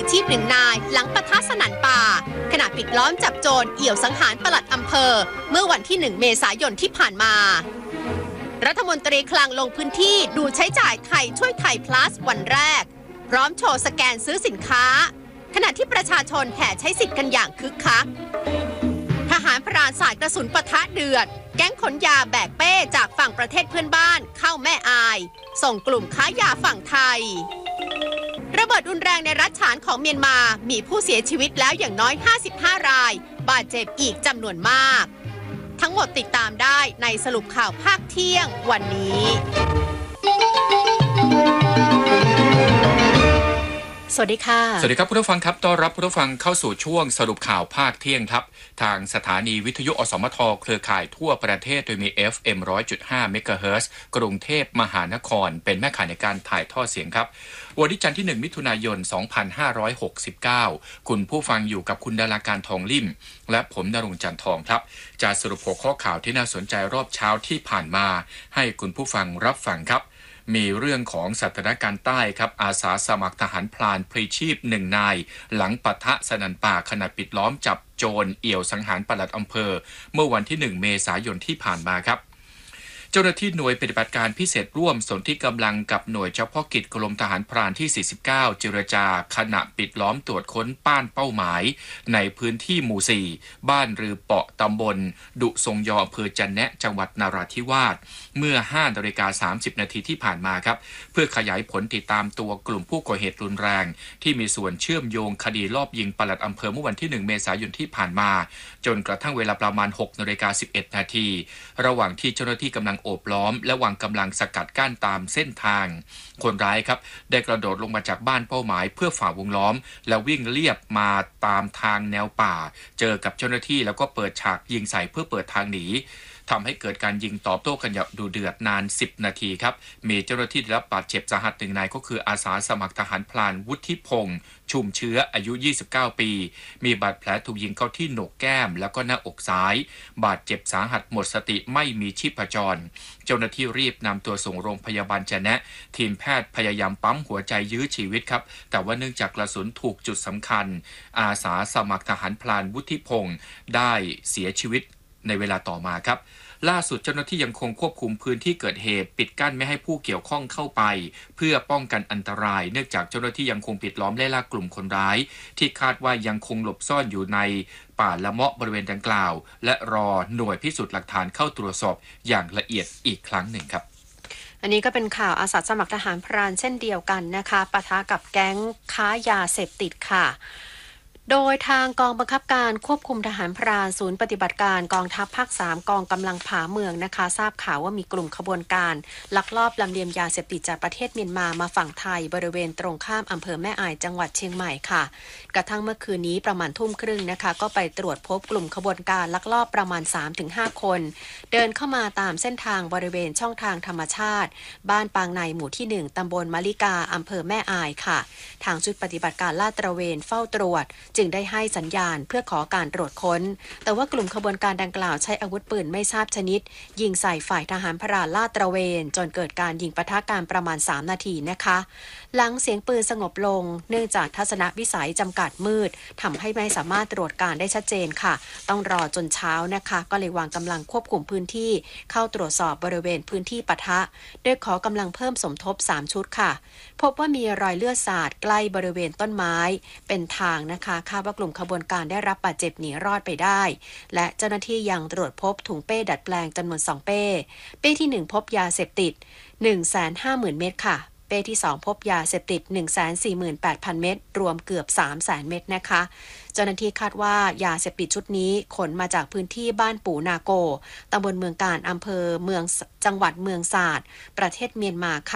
ชีพหนึ่งนายหลังปะทะสนั่นป่าขณะปิดล้อมจับโจรเอี่ยวสังหารปลัดอำเภอเมื่อวันที่1 เมษายนที่ผ่านมารัฐมนตรีคลังลงพื้นที่ดูใช้จ่ายไทยช่วยไทย plus วันแรกพร้อมโชว์สแกนซื้อสินค้าขณะที่ประชาชนแห่ใช้สิทธิ์กันอย่างคึกคักทหารพรานสาดกระสุนปะทะเดือดแก๊งขนยาแบกเป้จากฝั่งประเทศเพื่อนบ้านเข้าแม่อายส่งกลุ่มค้ายาฝั่งไทยระเบิดรุนแรงในรัฐฉานของเมียนมามีผู้เสียชีวิตแล้วอย่างน้อย55 รายบาดเจ็บอีกจำนวนมากทั้งหมดติดตามได้ในสรุปข่าวภาคเที่ยงวันนี้สวัสดีค่ะสวัสดีครับผู้ฟังครับต้อนรับผู้ฟังเข้าสู่ช่วงสรุปข่าวภาคเที่ยงครับทางสถานีวิทยุอสมทเครือข่ายทั่วประเทศโดยมี FM 100.5 เมกะเฮิรตซ์กรุงเทพมหานครเป็นแม่ข่ายในการถ่ายทอดเสียงครับวันนี้จันทร์ที่1 มิถุนายน 2569คุณผู้ฟังอยู่กับคุณดาราการทองลิ่มและผมณรงค์จันทร์ทองครับจะสรุปหัวข้อข่าวที่น่าสนใจรอบเช้าที่ผ่านมาให้คุณผู้ฟังรับฟังครับมีเรื่องของสถานการณ์ใต้ครับอาสาสมัครทหารพรานพลีชีพ1 นายหลังปะทะสนั่นป่าขณะปิดล้อมจับโจรเอี่ยวสังหารปลัดอำเภอเมื่อวันที่1 เมษายนที่ผ่านมาครับเจ้าหน้าที่หน่วยปฏิบัติการพิเศษร่วมสนธิกำลังกับหน่วยเฉพาะกิจกรมทหารพรานที่49เจรจาขณะปิดล้อมตรวจค้นป้านเป้าหมายในพื้นที่หมู่4บ้านรือเปาะตำบลดุทรงยออำเภอจันแนะจังหวัดนราธิวาสเมื่อ 5:30 นาทีที่ผ่านมาครับเพื่อขยายผลติดตามตัวกลุ่มผู้ก่อเหตุรุนแรงที่มีส่วนเชื่อมโยงคดีลอบยิงปลัดอำเภอเมื่อวันที่1 เมษายนที่ผ่านมาจนกระทั่งเวลาประมาณ 6:11 นาทีระหว่างที่เจ้าหน้าที่กำลังโอบล้อมและวางกำลังสกัดกั้นตามเส้นทางคนร้ายครับได้กระโดดลงมาจากบ้านเป้าหมายเพื่อฝ่าวงล้อมแล้ววิ่งเลียบมาตามทางแนวป่าเจอกับเจ้าหน้าที่แล้วก็เปิดฉากยิงใส่เพื่อเปิดทางหนีทำให้เกิดการยิงตอบโต้กันอย่างดุเดือดนาน10 นาทีครับมีเจ้าหน้าที่ได้รับบาดเจ็บสาหัส1 นายก็คืออาสาสมัครทหารพลานวุฒิพงษ์ชุมเชื้ออายุ29 ปีมีบาดแผลถูกยิงเข้าที่โหนกแก้มแล้วก็หน้าอกซ้ายบาดเจ็บสาหัสหมดสติไม่มีชีพจรเจ้าหน้าที่รีบนำตัวส่งโรงพยาบาลจะแนะทีมแพทย์พยายามปั๊มหัวใจยื้อชีวิตครับแต่ว่าเนื่องจากกระสุนถูกจุดสำคัญอาสาสมัครทหารพลานวุฒิพงษ์ได้เสียชีวิตในเวลาต่อมาครับล่าสุดเจ้าหน้าที่ยังคงควบคุมพื้นที่เกิดเหตุปิดกั้นไม่ให้ผู้เกี่ยวข้องเข้าไปเพื่อป้องกันอันตรายเนื่องจากเจ้าหน้าที่ยังคงปิดล้อมไล่ล่ากลุ่มคนร้ายที่คาดว่ายังคงหลบซ่อนอยู่ในป่าละเมาะบริเวณดังกล่าวและรอหน่วยพิสูจน์หลักฐานเข้าตรวจสอบอย่างละเอียดอีกครั้งหนึ่งครับอันนี้ก็เป็นข่าวอาสาสมัครทหารพรานเช่นเดียวกันนะคะปะทะกับแก๊งค้ายาเสพติดค่ะโดยทางกองบังคับการควบคุมทหารพรานศูนย์ปฏิบัติการกองทัพภาค3กองกำลังผาเมืองนะคะทราบข่าวว่ามีกลุ่มขบวนการลักลอบลำเลียงยาเสพติดจากประเทศเมียนมาฝั่งไทยบริเวณตรงข้ามอำเภอแม่อายจังหวัดเชียงใหม่ค่ะกระทั่งเมื่อคืนนี้ประมาณ 20:30 นะคะก็ไปตรวจพบกลุ่มขบวนการลักลอบประมาณ 3-5 คนเดินเข้ามาตามเส้นทางบริเวณช่องทางธรรมชาติบ้านปางในหมู่ที่1ตำบลมะลิกาอำเภอแม่อายค่ะทางชุดปฏิบัติการลาดตระเวนเฝ้าตรวจจึงได้ให้สัญญาณเพื่อขอการตรวจค้นแต่ว่ากลุ่มขบวนการดังกล่าวใช้อาวุธปืนไม่ทราบชนิดยิงใส่ฝ่ายทหารพรานลาดตระเวนจนเกิดการยิงปะทะกันประมาณ3 นาทีนะคะหลังเสียงปืนสงบลงเนื่องจากทัศนวิสัยจำกัดมืดทำให้ไม่สามารถตรวจการได้ชัดเจนค่ะต้องรอจนเช้านะคะก็เลยวางกำลังควบคุมพื้นที่เข้าตรวจสอบบริเวณพื้นที่ปะทะโดยขอกำลังเพิ่มสมทบ3 ชุดค่ะพบว่ามีรอยเลือดสาดใกล้บริเวณต้นไม้เป็นทางนะคะคาดว่ากลุ่มขบวนการได้รับบาดเจ็บหนีรอดไปได้และเจ้าหน้าที่ยังตรวจพบถุงเป้ดัดแปลงจำนวน2 เป้ที่1พบยาเสพติด 150,000 เม็ดค่ะเป้ที่2พบยาเสพติด 148,000 เม็ดรวมเกือบ 300,000 เม็ดนะคะเจ้าหน้าที่คาดว่ายาเสพติดชุดนี้ขนมาจากพื้นที่บ้านปู่นาโกตำบลเมืองการอำเภอเมืองจังหวัดเมืองสาดประเทศเมียนมาค่ะ